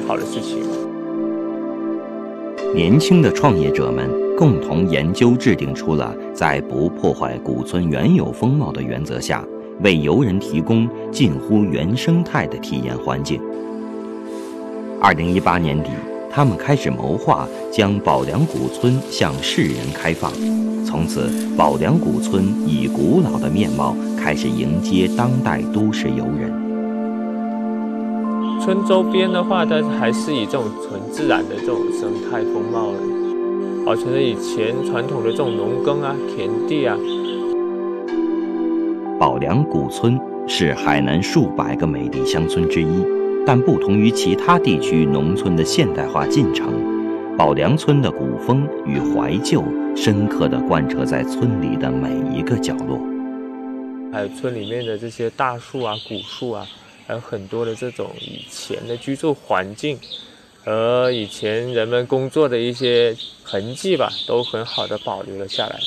好的事情。 年轻的创业者们共同研究制定出了在不破坏古村原有风貌的原则下，为游人提供近乎原生态的体验环境。2018年底，他们开始谋划将宝梁古村向世人开放，从此宝梁古村以古老的面貌开始迎接当代都市游人。 村周边的话，它还是以这种纯自然的这种生态风貌的，保存了以前传统的这种农耕啊、田地啊。 宝梁古村是海南数百个美丽乡村之一，但不同于其他地区农村的现代化进程，宝梁村的古风与怀旧深刻地贯彻在村里的每一个角落。 还有村里面的这些大树啊、古树啊，还有很多的这种以前的居住环境和以前人们工作的一些痕迹吧，都很好的保留了下来。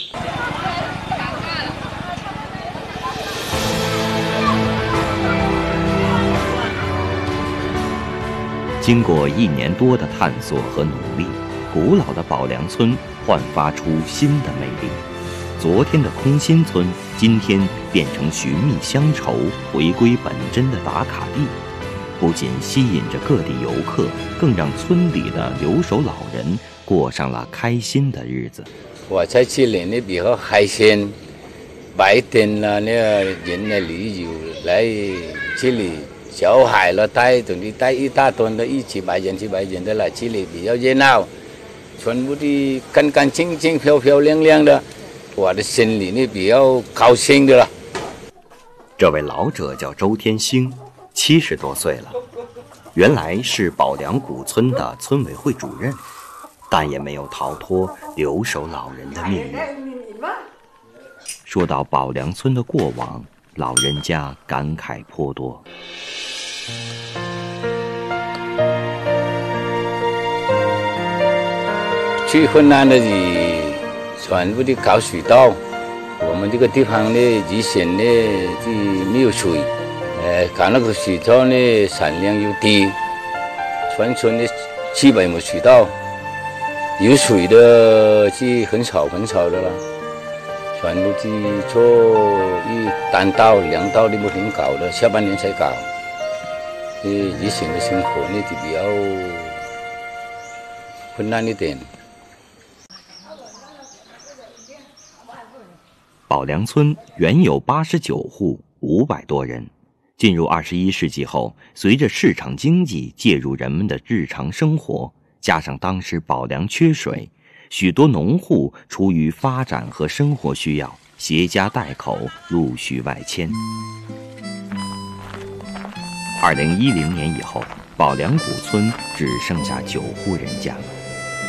经过1年多的探索和努力，古老的宝梁村焕发出新的魅力。昨天的空心村，今天变成寻觅乡愁、回归本真的打卡地，不仅吸引着各地游客，更让村里的留守老人过上了开心的日子。 我在这里呢比较开心，白天呢人的旅游来这里。小孩了带一大堆的100人的来这里比较热闹，全部的干干净净、漂漂亮亮的，我的心里呢比较高兴的了。 这位老者叫周天星，70多岁了，原来是宝梁古村的村委会主任，但也没有逃脱留守老人的命运。说到宝梁村的过往，老人家感慨颇多。 最困难的是全部的搞水稻，我们这个地方呢以前呢就没有水，搞那个水稻呢产量又低，全村的基本没水稻，有水的是很少的了。全部去做单稻、2稻的不停搞的，下半年才搞。以前的生活呢就比较困难一点。 宝梁村原有89户，500多人。进入21世纪后，随着市场经济介入人们的日常生活，加上当时宝梁缺水，许多农户出于发展和生活需要，携家带口陆续外迁。2010年以后，宝梁古村只剩下9户人家了。